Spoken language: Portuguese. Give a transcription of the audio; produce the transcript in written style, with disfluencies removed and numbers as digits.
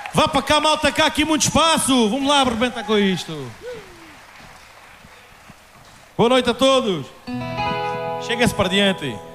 Vá para cá, malta, cá aqui muito espaço. Vamos lá arrebentar com isto. Boa noite a todos. Chega-se para diante.